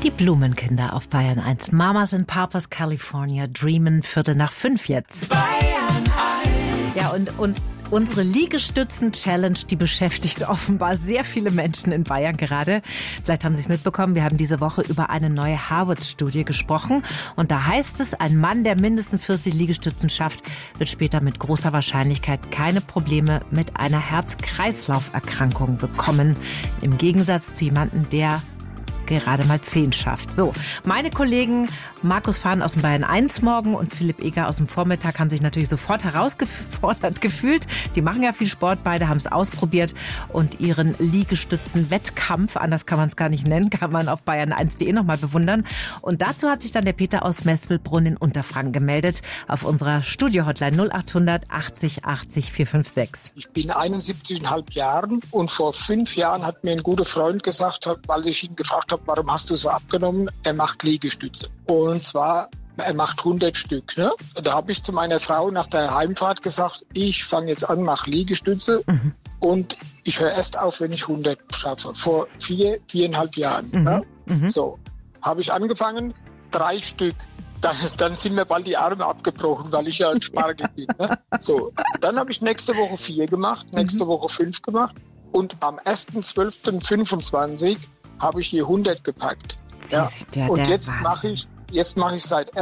Die Blumenkinder auf Bayern 1. Mamas in Papas California dreamen 4:45 jetzt. Bayern 1. Ja, und unsere Liegestützen-Challenge, die beschäftigt offenbar sehr viele Menschen in Bayern gerade. Vielleicht haben Sie es mitbekommen, wir haben diese Woche über eine neue Harvard-Studie gesprochen. Und da heißt es, ein Mann, der mindestens 40 Liegestützen schafft, wird später mit großer Wahrscheinlichkeit keine Probleme mit einer Herz-Kreislauf-Erkrankung bekommen. Im Gegensatz zu jemandem, der gerade mal 10 schafft. So, meine Kollegen Markus Fahn aus dem Bayern 1 Morgen und Philipp Eger aus dem Vormittag haben sich natürlich sofort herausgefordert gefühlt. Die machen ja viel Sport, beide haben es ausprobiert und ihren Liegestützen-Wettkampf, anders kann man es gar nicht nennen, kann man auf bayern1.de nochmal bewundern. Und dazu hat sich dann der Peter aus Mespelbrunn in Unterfranken gemeldet auf unserer Studio-Hotline 0800 80 80 456. Ich bin 71,5 Jahren und vor 5 Jahren hat mir ein guter Freund gesagt, weil ich ihn gefragt habe, warum hast du so abgenommen? Er macht Liegestütze. Und zwar, er macht 100 Stück. Ne? Da habe ich zu meiner Frau nach der Heimfahrt gesagt, ich fange jetzt an, mache Liegestütze und ich höre erst auf, wenn ich 100 schaffe. Vor 4,5 Jahren. Ne? So, habe ich angefangen, 3 Stück. Dann sind mir bald die Arme abgebrochen, weil ich ja ein Spargel bin. Ne? So, dann habe ich nächste Woche 4 gemacht, nächste Woche 5 gemacht und am 1.12.25 habe ich hier 100 gepackt. Ja. Und jetzt mache ich seit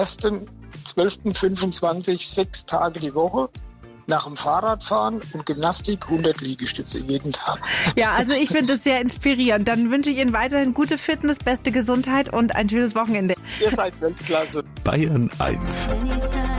1.12.25 6 Tage die Woche nach dem Fahrradfahren und Gymnastik 100 Liegestütze jeden Tag. Ja, also ich finde das sehr inspirierend. Dann wünsche ich Ihnen weiterhin gute Fitness, beste Gesundheit und ein schönes Wochenende. Ihr seid Weltklasse. Bayern 1.